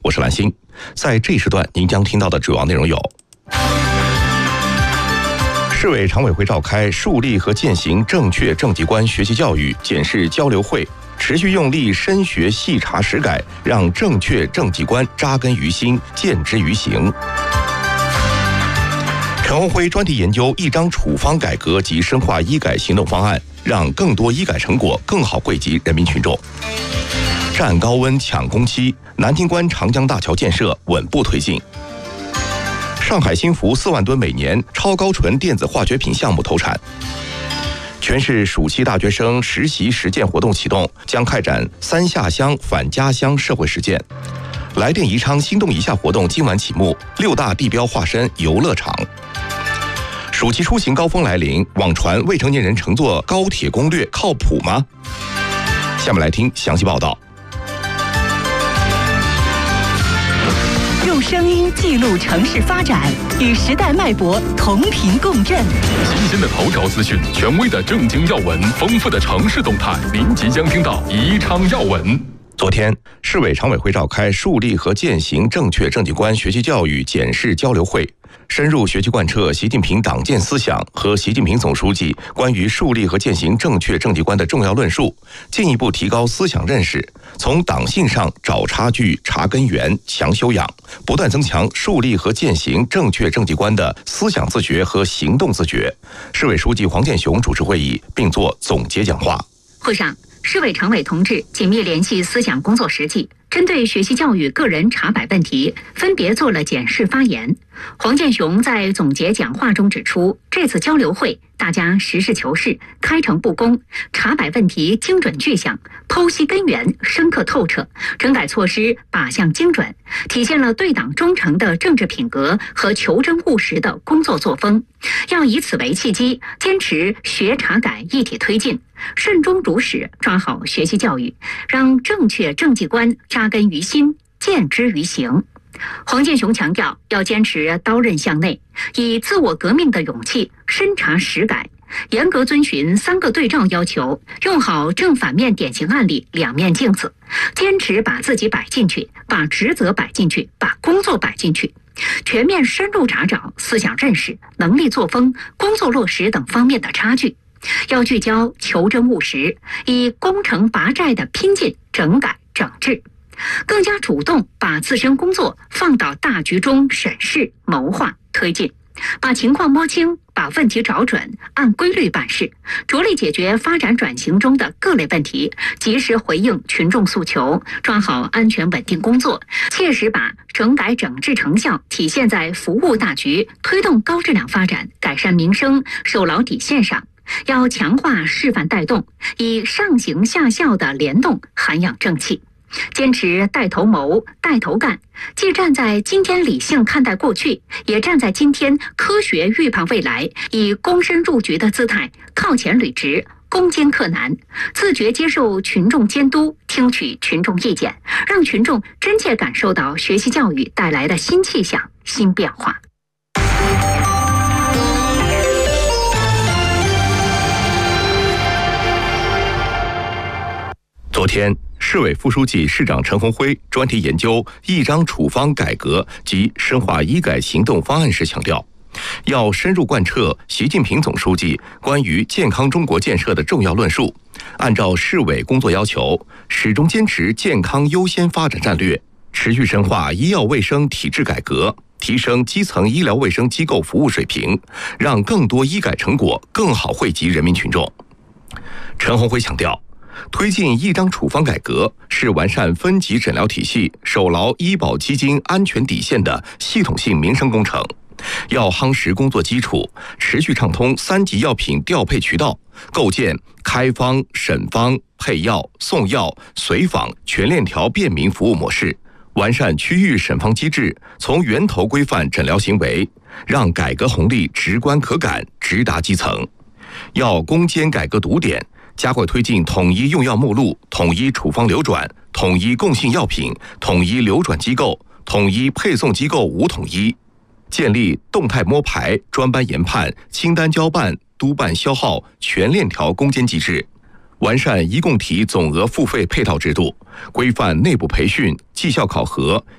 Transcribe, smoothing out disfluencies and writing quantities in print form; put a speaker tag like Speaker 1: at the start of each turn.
Speaker 1: 我是蓝星。在这一时段，您将听到的主要内容有：市委常委会召开树立和践行正确政绩观学习教育检视交流会，持续用力深学细查实改，让正确政绩观扎根于心，见之于行。陈宏辉专题研究一张处方改革及深化医改行动方案，让更多医改成果更好惠及人民群众。战高温抢工期，南厅关长江大桥建设稳步推进。上海新福4万吨每年超高纯电子化学品项目投产。全市暑期大学生实习实践活动启动，将开展3下乡返家乡社会实践。来电宜昌心动一下活动今晚启幕，6大地标化身游乐场。暑期出行高峰来临，网传未成年人乘坐高铁攻略靠谱吗？下面来听详细报道。
Speaker 2: 用声音记录城市发展，与时代脉搏同频共振。
Speaker 3: 新鲜的头条资讯，权威的政经要闻，丰富的城市动态，您即将听到宜昌要闻。
Speaker 1: 昨天，市委常委会召开树立和践行正确政绩观学习教育检视交流会，深入学习贯彻习近平党建思想和习近平总书记关于树立和践行正确政绩观的重要论述，进一步提高思想认识，从党性上找差距、查根源、强修养，不断增强树立和践行正确政绩观的思想自觉和行动自觉。市委书记黄健雄主持会议并作总结讲话。
Speaker 4: 会上，市委常委同志紧密联系思想工作实际，针对学习教育个人查摆问题，分别做了检视发言。黄健雄在总结讲话中指出，这次交流会大家实事求是、开诚布公，查摆问题精准具象，剖析根源深刻透彻，整改措施靶向精准，体现了对党忠诚的政治品格和求真务实的工作作风。要以此为契机，坚持学查改一体推进，慎终如始，抓好学习教育，让正确政绩观扎根于心，见之于行。黄健雄强调，要坚持刀刃向内，以自我革命的勇气深查实改，严格遵循3个对照要求，用好正反面典型案例2面镜子，坚持把自己摆进去，把职责摆进去，把工作摆进去，全面深入查找思想认识、能力作风、工作落实等方面的差距。要聚焦求真务实，以攻城拔寨的拼劲整改整治，更加主动把自身工作放到大局中审视、谋划、推进，把情况摸清，把问题找准，按规律办事，着力解决发展转型中的各类问题，及时回应群众诉求，抓好安全稳定工作，切实把整改整治成效体现在服务大局、推动高质量发展、改善民生、守牢底线上。要强化示范带动，以上行下效的联动涵养正气，坚持带头谋、带头干，既站在今天理性看待过去，也站在今天科学预判未来，以躬身入局的姿态靠前履职，攻坚克难，自觉接受群众监督，听取群众意见，让群众真切感受到学习教育带来的新气象、新变化。
Speaker 1: 昨天，市委副书记、市长陈宏辉专题研究一张处方改革及深化医改行动方案时强调，要深入贯彻习近平总书记关于健康中国建设的重要论述，按照市委工作要求，始终坚持健康优先发展战略，持续深化医药卫生体制改革，提升基层医疗卫生机构服务水平，让更多医改成果更好惠及人民群众。陈宏辉强调，推进一张处方改革是完善分级诊疗体系、守牢医保基金安全底线的系统性民生工程，要夯实工作基础，持续畅通3级药品调配渠道，构建开方、审方、配药、送药、随访全链条便民服务模式，完善区域审方机制，从源头规范诊疗行为，让改革红利直观可感，直达基层。要攻坚改革堵点，加快推进统一用药目录、统一处方流转、统一共性药品、统一流转机构、统一配送机构5统一，建立动态摸排、专班研判、清单交办、督办消耗全链条攻坚机制，完善一共体总额付费配套制度，规范内部培训、绩效考核、